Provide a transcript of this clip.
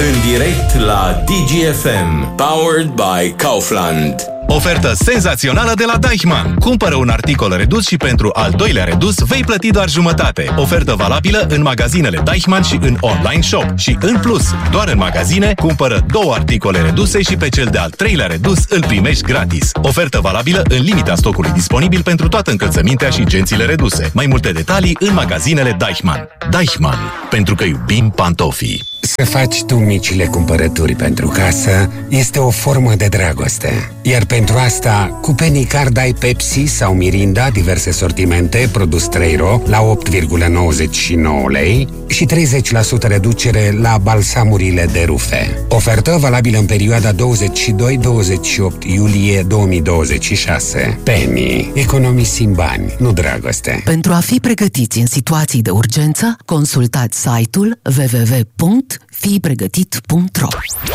În direct la DGFM. Powered by Kaufland. Ofertă senzațională de la Deichmann. Cumpără un articol redus și pentru al doilea redus vei plăti doar jumătate. Ofertă valabilă în magazinele Deichmann și în online shop. Și în plus, doar în magazine, cumpără 2 articole reduse și pe cel de-al treilea redus îl primești gratis. Ofertă valabilă în limita stocului disponibil pentru toată încălțămintea și gențile reduse. Mai multe detalii în magazinele Deichmann. Deichmann. Pentru că iubim pantofii. Să faci tu micile cumpărături pentru casă este o formă de dragoste. Iar pentru asta, cu Penny Card ai Pepsi sau Mirinda, diverse sortimente, produs 3 euro la 8,99 lei și 30% reducere la balsamurile de rufe. Ofertă valabilă în perioada 22-28 iulie 2026. Penny. Economisim bani, nu dragoste. Pentru a fi pregătiți în situații de urgență, consultați site-ul www.fipregătit.ro.